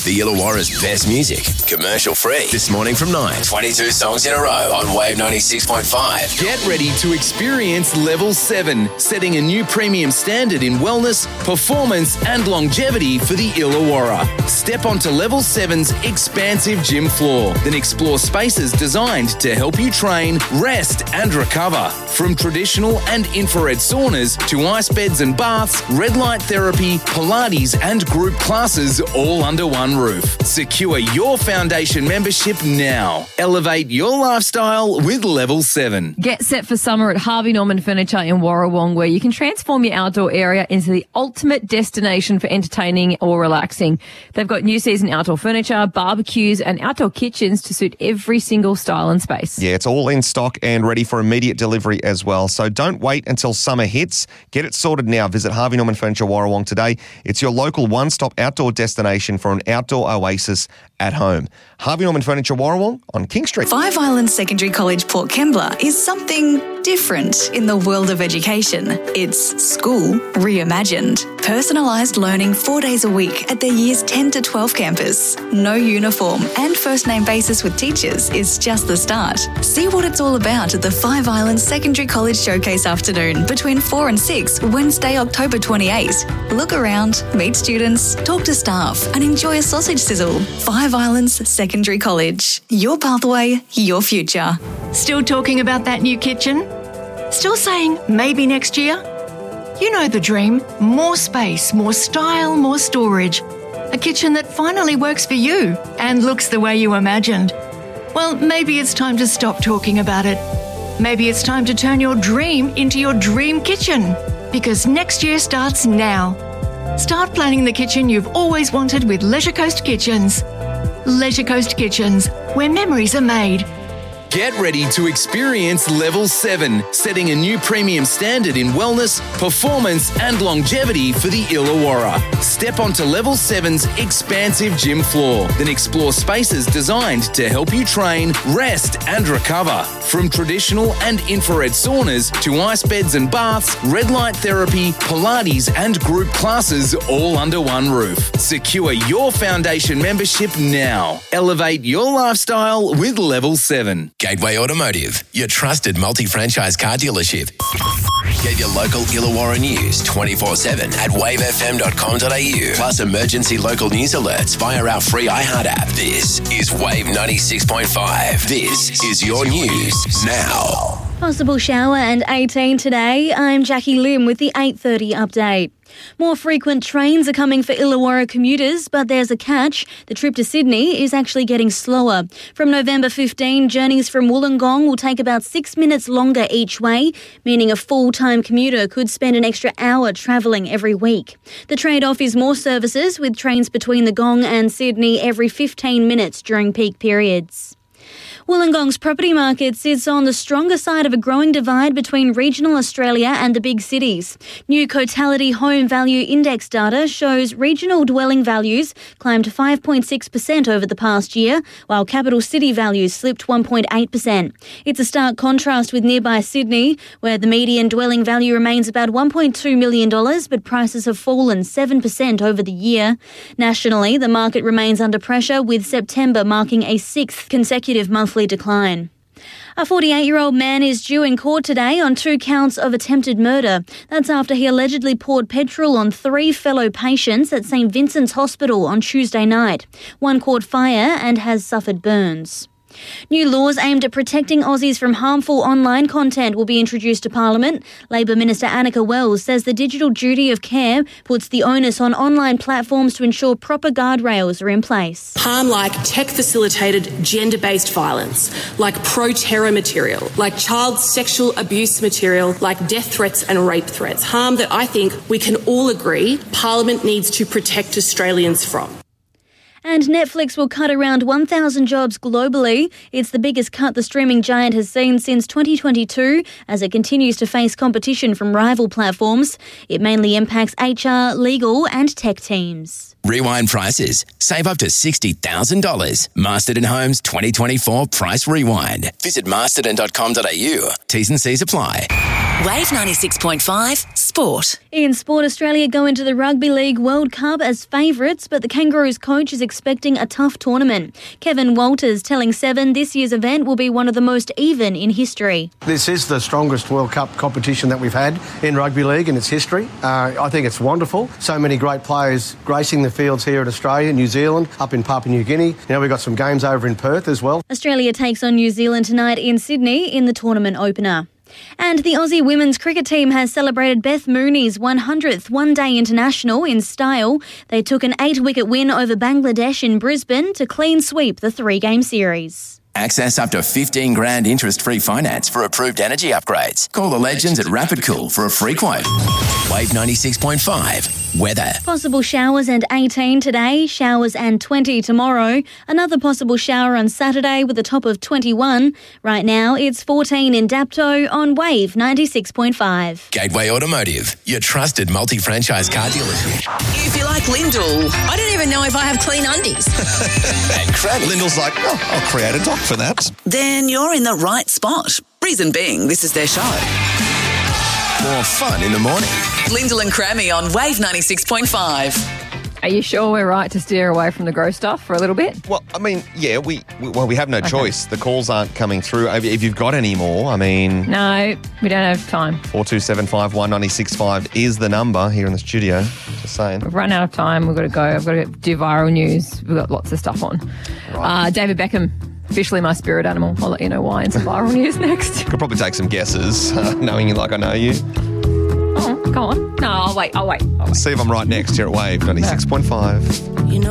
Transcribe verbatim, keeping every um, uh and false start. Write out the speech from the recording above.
The Illawarra's best music, commercial free. This morning from nine. twenty-two songs in a row on Wave ninety-six point five. Get ready to experience Level seven, setting a new premium standard in wellness, performance and longevity for the Illawarra. Step onto Level seven's expansive gym floor, then explore spaces designed to help you train, rest and recover. From traditional and infrared saunas to ice beds and baths, red light therapy, Pilates and group classes all under one roof. Secure your foundation membership now. Elevate your lifestyle with Level seven. Get set for summer at Harvey Norman Furniture in Warrawong, where you can transform your outdoor area into the ultimate destination for entertaining or relaxing. They've got new season outdoor furniture, barbecues and outdoor kitchens to suit every single style and space. Yeah, it's all in stock and ready for immediate delivery as well. So don't wait until summer hits. Get it sorted now. Visit Harvey Norman Furniture Warrawong today. It's your local one-stop outdoor destination for an outdoor oasis at home. Harvey Norman Furniture Warrawong on King Street. Five Islands Secondary College Port Kembla is something different in the world of education. It's school reimagined. Personalised learning four days a week at their years ten to twelve campus. No uniform and first name basis with teachers is just the start. See what it's all about at the Five Islands Secondary College Showcase afternoon between four and six, Wednesday, October twenty-eighth. Look around, meet students, talk to staff and enjoy a sausage sizzle. Five Islands Secondary College. Your pathway, your future. Still talking about that new kitchen? Still saying maybe next year? You know the dream. More space, more style, more storage. A kitchen that finally works for you and looks the way you imagined. Well, maybe it's time to stop talking about it. Maybe it's time to turn your dream into your dream kitchen, because next year starts now. Start planning the kitchen you've always wanted with Leisure Coast Kitchens. Leisure Coast Kitchens, where memories are made. Get ready to experience Level seven, setting a new premium standard in wellness, performance and longevity for the Illawarra. Step onto Level seven's expansive gym floor, then explore spaces designed to help you train, rest and recover. From traditional and infrared saunas to ice beds and baths, red light therapy, Pilates and group classes all under one roof. Secure your foundation membership now. Elevate your lifestyle with Level seven. Gateway Automotive, your trusted multi-franchise car dealership. Get your local Illawarra news twenty-four seven at wave f m dot com dot a u. Plus emergency local news alerts via our free iHeart app. This is Wave ninety-six point five. This is your news now. Possible shower and eighteen today. I'm Jackie Lim with the eight thirty update. More frequent trains are coming for Illawarra commuters, but there's a catch. The trip to Sydney is actually getting slower. From November fifteenth, journeys from Wollongong will take about six minutes longer each way, meaning a full-time commuter could spend an extra hour travelling every week. The trade-off is more services, with trains between the Gong and Sydney every fifteen minutes during peak periods. Wollongong's property market sits on the stronger side of a growing divide between regional Australia and the big cities. New Cotality Home Value Index data shows regional dwelling values climbed five point six percent over the past year, while capital city values slipped one point eight percent. It's a stark contrast with nearby Sydney, where the median dwelling value remains about one point two million dollars, but prices have fallen seven percent over the year. Nationally, the market remains under pressure, with September marking a sixth consecutive monthly decline. A forty-eight-year-old man is due in court today on two counts of attempted murder. That's after he allegedly poured petrol on three fellow patients at St Vincent's Hospital on Tuesday night. One caught fire and has suffered burns. New laws aimed at protecting Aussies from harmful online content will be introduced to Parliament. Labor Minister Annika Wells says the digital duty of care puts the onus on online platforms to ensure proper guardrails are in place. Harm like tech-facilitated gender-based violence, like pro-terror material, like child sexual abuse material, like death threats and rape threats. Harm that I think we can all agree Parliament needs to protect Australians from. And Netflix will cut around one thousand jobs globally. It's the biggest cut the streaming giant has seen since twenty twenty-two, as it continues to face competition from rival platforms. It mainly impacts H R, legal and tech teams. Rewind prices. Save up to sixty thousand dollars. Masterton Homes twenty twenty-four Price Rewind. Visit masterton dot com dot a u. T's and C's apply. Wave ninety-six point five Sport. In sport, Australia go into the Rugby League World Cup as favourites, but the Kangaroos coach is expecting a tough tournament. Kevin Walters telling Seven this year's event will be one of the most even in history. This is the strongest World Cup competition that we've had in rugby league in its history. Uh, I think it's wonderful. So many great players gracing the fields here at Australia, New Zealand, up in Papua New Guinea. You know, we've got some games over in Perth as well. Australia takes on New Zealand tonight in Sydney in the tournament opener. And the Aussie women's cricket team has celebrated Beth Mooney's one hundredth one-day international in style. They took an eight-wicket win over Bangladesh in Brisbane to clean sweep the three-game series. Access up to fifteen grand interest-free finance for approved energy upgrades. Call the legends at Rapid Cool for a free quote. Wave ninety-six point five. Weather. Possible showers and eighteen today, showers and twenty tomorrow. Another possible shower on Saturday with a top of twenty-one. Right now, it's fourteen in Dapto on Wave ninety-six point five. Gateway Automotive, your trusted multi-franchise car dealership. If you like Lyndall, I don't even know if I have clean undies. And Craddock. Lyndall's like, oh, I'll create a doc for that. Then you're in the right spot. Reason being, this is their show. More fun in the morning. Lyndall and Crammy on Wave ninety-six point five. Are you sure we're right to steer away from the gross stuff for a little bit? Well, I mean, yeah, we, we well we have no okay. choice. The calls aren't coming through. If you've got any more, I mean, no, we don't have time. Four two seven five one ninety six five is the number here in the studio. Just saying, we've run out of time. We've got to go. I've got to do viral news. We've got lots of stuff on. Right. Uh, David Beckham. Officially my spirit animal. I'll let you know why in some viral news next. Could probably take some guesses, uh, knowing you like I know you. Oh, go on. No, I'll wait. I'll wait. I'll wait. See if I'm right next here at Wave ninety-six point five. You know